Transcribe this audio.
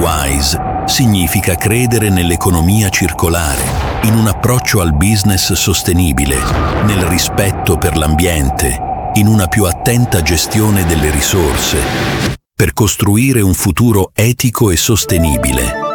Wise significa credere nell'economia circolare, in un approccio al business sostenibile, nel rispetto per l'ambiente, in una più attenta gestione delle risorse, per costruire un futuro etico e sostenibile.